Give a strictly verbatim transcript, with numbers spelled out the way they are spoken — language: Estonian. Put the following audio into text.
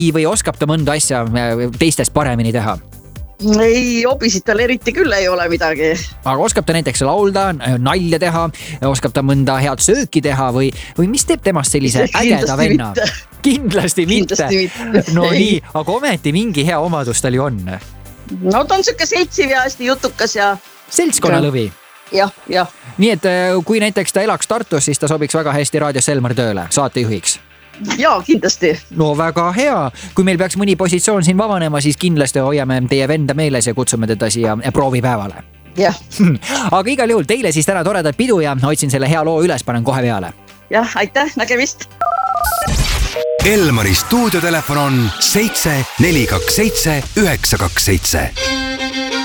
või oskab ta mõnda asja teistest paremini teha? Ei, hobisid tal eriti küll ei ole midagi. Aga oskab ta näiteks laulda, nalja teha, oskab ta mõnda head sööki teha või, või mis teeb temast sellise ägeda venna? Kindlasti mitte. Kindlasti mitte. No nii, aga ometi mingi hea omadus tal ju on. No ta on siuke seltsiv ja hästi jutukas ja... Seltskonnalõvi. Jah, jah. Nii et kui näiteks ta elaks Tartus, siis ta sobiks väga hästi Raadio Selmer tööle, saatejuhiks. Jaa, kindlasti. No väga hea. Kui meil peaks mõni positsioon siin vabanema, siis kindlasti hoiame teie venda meeles ja kutsume teda siia proovipäevale. Jah. Aga igal juhul teile siis täna toredad pidu ja otsin selle hea loo üles, panen kohe peale. Jah, aitäh, nägemist. Elmari stuudiotelefon on seitse neli kaks seitse üheksa kaks seitse.